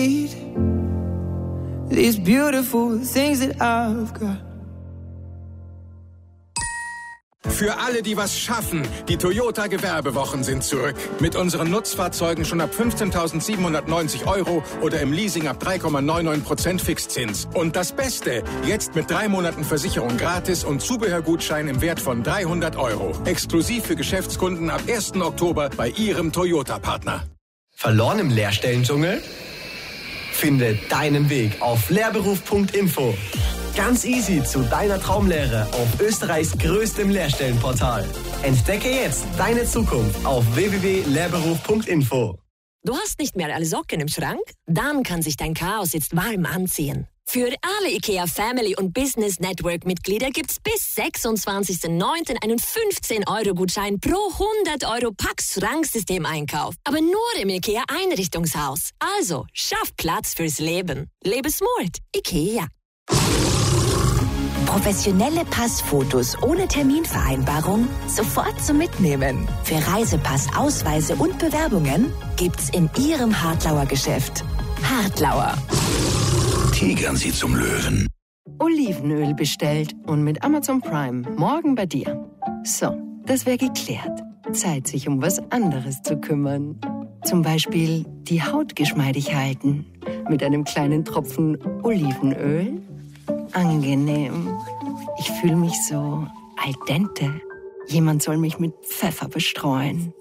These beautiful things that I've got. Für alle, die was schaffen, die Toyota Gewerbewochen sind zurück. Mit unseren Nutzfahrzeugen schon ab 15.790 € oder im Leasing ab 3,99% Fixzins. Und das Beste, jetzt mit 3 Monaten Versicherung gratis und Zubehörgutschein im Wert von 300 €. Exklusiv für Geschäftskunden ab 1. Oktober bei Ihrem Toyota-Partner. Verloren im Lehrstellendschungel? Finde deinen Weg auf lehrberuf.info. Ganz easy zu deiner Traumlehre auf Österreichs größtem Lehrstellenportal. Entdecke jetzt deine Zukunft auf www.lehrberuf.info. Du hast nicht mehr alle Socken im Schrank? Dann kann sich dein Chaos jetzt warm anziehen. Für alle IKEA Family und Business Network Mitglieder gibt's bis 26.09. einen 15-€-Gutschein pro 100 € Pax Schranksystem-Einkauf. Aber nur im IKEA Einrichtungshaus. Also, schaff Platz fürs Leben. Lebe smart. IKEA. Professionelle Passfotos ohne Terminvereinbarung sofort zum Mitnehmen. Für Reisepass, Ausweise und Bewerbungen gibt's in Ihrem Hartlauer Geschäft. Hartlauer. Tigern Sie zum Löwen. Olivenöl bestellt und mit Amazon Prime morgen bei dir. So, das wäre geklärt. Zeit, sich um was anderes zu kümmern. Zum Beispiel die Haut geschmeidig halten. Mit einem kleinen Tropfen Olivenöl. Angenehm. Ich fühle mich so al dente. Jemand soll mich mit Pfeffer bestreuen.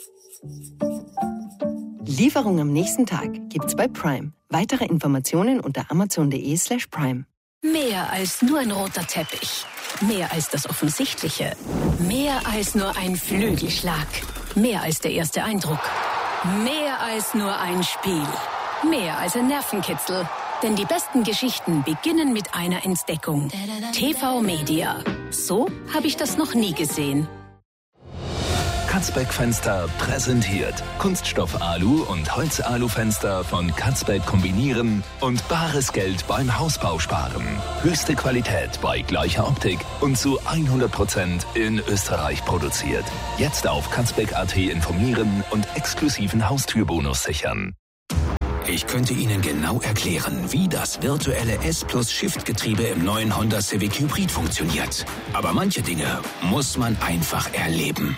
Lieferung am nächsten Tag gibt's bei Prime. Weitere Informationen unter amazon.de/prime. Mehr als nur ein roter Teppich. Mehr als das Offensichtliche. Mehr als nur ein Flügelschlag. Mehr als der erste Eindruck. Mehr als nur ein Spiel. Mehr als ein Nervenkitzel. Denn die besten Geschichten beginnen mit einer Entdeckung. TV Media. So habe ich das noch nie gesehen. Katzbeck Fenster präsentiert Kunststoff Alu und Holz Alu Fenster von Katzbeck kombinieren und bares Geld beim Hausbau sparen. Höchste Qualität bei gleicher Optik und zu 100% in Österreich produziert. Jetzt auf katzbeck.at informieren und exklusiven Haustürbonus sichern. Ich könnte Ihnen genau erklären, wie das virtuelle S-Plus-Shift-Getriebe im neuen Honda Civic Hybrid funktioniert. Aber manche Dinge muss man einfach erleben.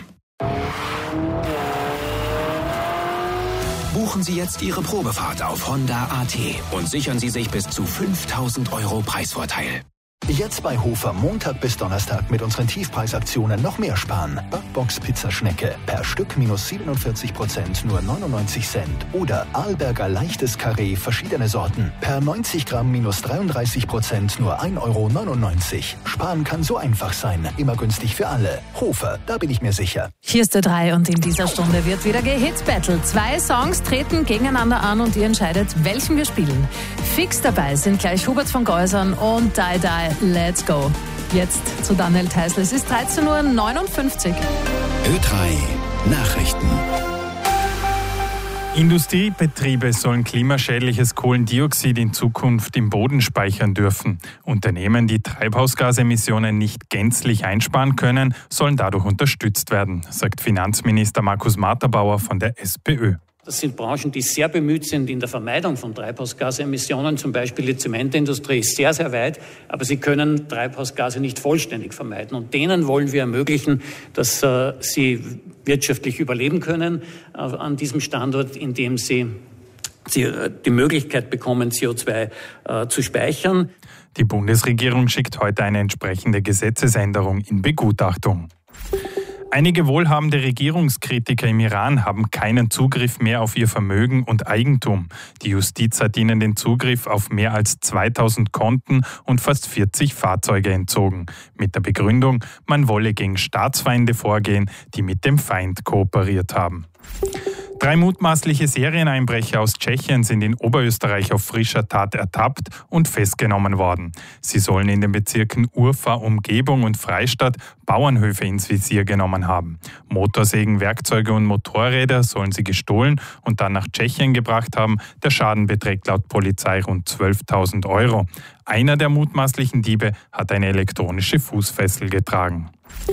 Buchen Sie jetzt Ihre Probefahrt auf Honda.at und sichern Sie sich bis zu 5.000 € Preisvorteil. Jetzt bei Hofer Montag bis Donnerstag mit unseren Tiefpreisaktionen noch mehr sparen. Backbox Pizzaschnecke per Stück minus 47%, nur 99 Cent. Oder Arlberger leichtes Karree, verschiedene Sorten, per 90 Gramm minus 33%, nur 1,99 €. Sparen kann so einfach sein, immer günstig für alle. Hofer, da bin ich mir sicher. Hier ist der 3 und in dieser Stunde wird wieder gehitbattelt. 2 Songs treten gegeneinander an und ihr entscheidet, welchen wir spielen. Fix dabei sind gleich Hubert von Geusern und Die Die. Let's go. Jetzt zu Daniel Theißl. Es ist 13:59 Uhr. Ö3 Nachrichten. Industriebetriebe sollen klimaschädliches Kohlendioxid in Zukunft im Boden speichern dürfen. Unternehmen, die Treibhausgasemissionen nicht gänzlich einsparen können, sollen dadurch unterstützt werden, sagt Finanzminister Markus Marterbauer von der SPÖ. Das sind Branchen, die sehr bemüht sind in der Vermeidung von Treibhausgasemissionen. Zum Beispiel die Zementindustrie ist sehr, sehr weit, aber sie können Treibhausgase nicht vollständig vermeiden. Und denen wollen wir ermöglichen, dass sie wirtschaftlich überleben können an diesem Standort, indem sie die Möglichkeit bekommen, CO2 zu speichern. Die Bundesregierung schickt heute eine entsprechende Gesetzesänderung in Begutachtung. Einige wohlhabende Regierungskritiker im Iran haben keinen Zugriff mehr auf ihr Vermögen und Eigentum. Die Justiz hat ihnen den Zugriff auf mehr als 2000 Konten und fast 40 Fahrzeuge entzogen. Mit der Begründung, man wolle gegen Staatsfeinde vorgehen, die mit dem Feind kooperiert haben. 3 mutmaßliche Serieneinbrecher aus Tschechien sind in Oberösterreich auf frischer Tat ertappt und festgenommen worden. Sie sollen in den Bezirken Urfa, Umgebung und Freistadt Bauernhöfe ins Visier genommen haben. Motorsägen, Werkzeuge und Motorräder sollen sie gestohlen und dann nach Tschechien gebracht haben. Der Schaden beträgt laut Polizei rund 12.000 €. Einer der mutmaßlichen Diebe hat eine elektronische Fußfessel getragen.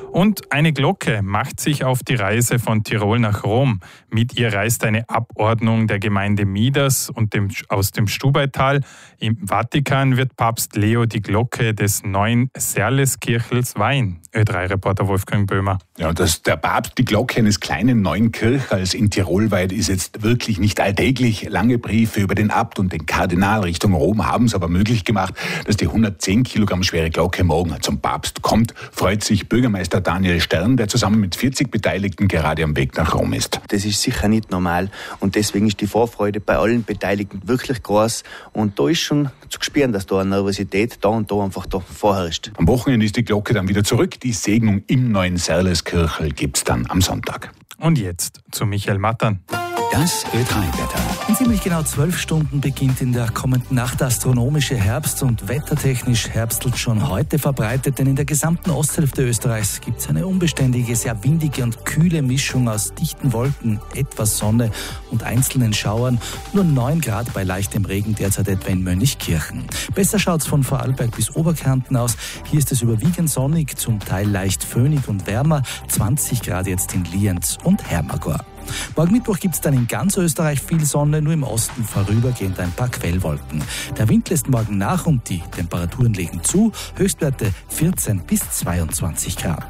Und eine Glocke macht sich auf die Reise von Tirol nach Rom. Mit ihr reist eine Abordnung der Gemeinde Midas und aus dem Stubaital. Im Vatikan wird Papst Leo die Glocke des neuen Serleskirchels weihen. Ö3-Reporter Wolfgang Böhmer. Ja, dass der Papst die Glocke eines kleinen neuen Kirchhals in Tirol weiht, ist jetzt wirklich nicht alltäglich. Lange Briefe über den Abt und den Kardinal Richtung Rom haben es aber möglich gemacht, dass die 110 Kilogramm schwere Glocke morgen zum Papst kommt. Freut sich Bürgermeister Daniel Stern, der zusammen mit 40 Beteiligten gerade am Weg nach Rom ist. Das ist sicher nicht normal und deswegen ist die Vorfreude bei allen Beteiligten wirklich groß und da ist schon zu spüren, dass da eine Nervosität da und da einfach da vorherrscht. Am Wochenende ist die Glocke dann wieder zurück. Die Segnung im neuen Serleskirchel gibt's dann am Sonntag. Und jetzt zu Michael Mattern. Das Ö3-Wetter. In ziemlich genau 12 Stunden beginnt in der kommenden Nacht der astronomische Herbst und wettertechnisch herbstelt schon heute verbreitet, denn in der gesamten Osthälfte Österreichs gibt es eine unbeständige, sehr windige und kühle Mischung aus dichten Wolken, etwas Sonne und einzelnen Schauern. Nur 9 Grad bei leichtem Regen derzeit etwa in Mönchkirchen. Besser schaut's von Vorarlberg bis Oberkärnten aus. Hier ist es überwiegend sonnig, zum Teil leicht föhnig und wärmer. 20 Grad jetzt in Lienz und Hermagor. Morgen Mittwoch gibt es dann in ganz Österreich viel Sonne, nur im Osten vorübergehend ein paar Quellwolken. Der Wind lässt morgen nach und die Temperaturen legen zu. Höchstwerte 14 bis 22 Grad.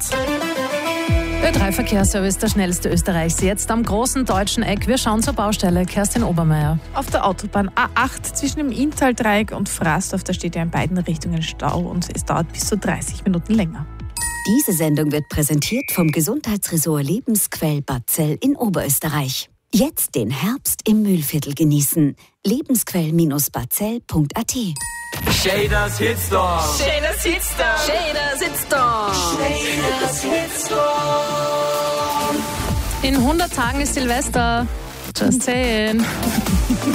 Ö3-Verkehrsservice, der schnellste Österreichs. Jetzt am großen deutschen Eck. Wir schauen zur Baustelle. Kerstin Obermeier. Auf der Autobahn A8 zwischen dem Inntal-Dreieck und Frasdorf, da steht ja in beiden Richtungen Stau und es dauert bis zu 30 Minuten länger. Diese Sendung wird präsentiert vom Gesundheitsressort Lebensquell Bad Zell in Oberösterreich. Jetzt den Herbst im Mühlviertel genießen. Lebensquell-badzell.at. Shaders Hitstorm. Shaders Hitstorm. Shaders Hitstorm. Shaders Hitstorm. In 100 Tagen ist Silvester. Just saying.